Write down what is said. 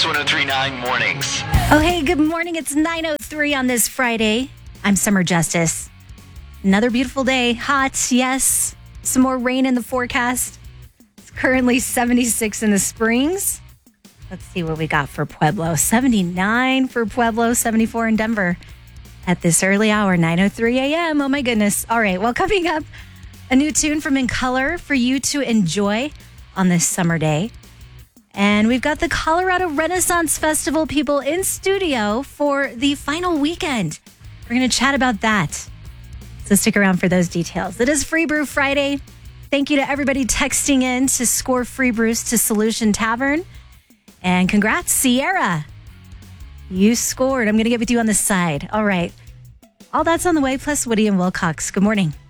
X1039 Mornings. Oh, hey, good morning. It's 9:03 on this Friday. I'm Summer Justice. Another beautiful day. Hot, yes. Some more rain in the forecast. It's currently 76 in the Springs. Let's see what we got for Pueblo. 79 for Pueblo, 74 in Denver at this early hour, 9:03 a.m. Oh, my goodness. All right, well, coming up, a new tune from In Color for you to enjoy on this summer day. And we've got the Colorado Renaissance Festival people in studio for the final weekend. We're going to chat about that. So stick around for those details. It is Free Brew Friday. Thank you to everybody texting in to score free brews to Solution Tavern. And congrats, Sierra. You scored. I'm going to get with you on the side. All right. All that's on the way, plus Woody and Wilcox. Good morning.